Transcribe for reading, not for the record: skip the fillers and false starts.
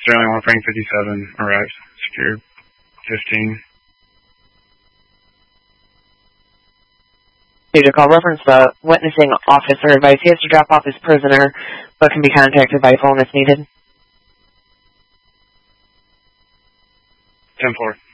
Sterling Warframe 57 arrived. Secured 15. Due to call reference, the witnessing officer advised he has to drop off his prisoner, but can be contacted by phone if needed. 10-4.